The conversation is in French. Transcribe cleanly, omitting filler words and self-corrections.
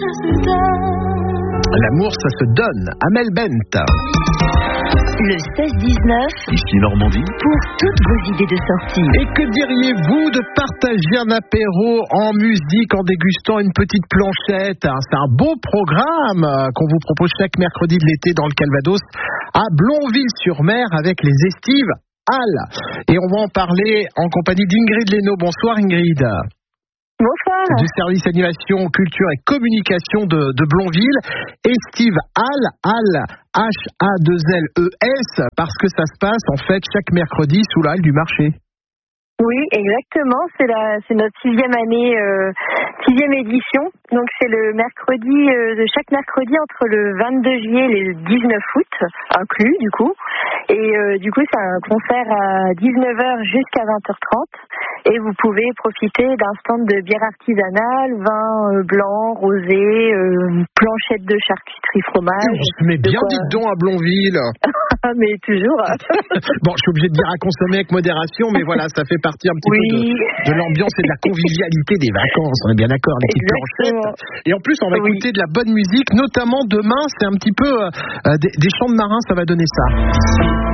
L'amour, ça se donne. Amel Bent. Le 16-19, Ici Normandie. pour toutes vos idées de sortie. Et que diriez-vous de partager un apéro en musique en dégustant une petite planchette? C'est un beau programme qu'on vous propose chaque mercredi de l'été dans le Calvados à Blonville-sur-Mer avec les Estives Halles. Et on va en parler en compagnie d'Ingrid Leno. Bonsoir Ingrid. Bonsoir. Du service animation, culture et communication de Blonville. Estive Halles, H-A-2-L-E-S, parce que ça se passe en fait chaque mercredi sous la halle du marché. Oui, exactement. C'est notre sixième année, sixième édition. Donc c'est le mercredi, de chaque mercredi entre le 22 juillet et le 19 août, inclus du coup. Et du coup, c'est un concert à 19h jusqu'à 20h30. Et vous pouvez profiter d'un stand de bière artisanale, vin blanc, rosé, planchette de charcuterie fromage. On se met bien, dites donc, à Blonville. Mais toujours. Bon, je suis obligé de dire à consommer avec modération, mais voilà, ça fait partie un petit peu de l'ambiance et de la convivialité des vacances. On est bien d'accord, les petites planchettes. Et en plus, on va écouter de la bonne musique, notamment demain, c'est un petit peu des chants de marins, ça va donner ça.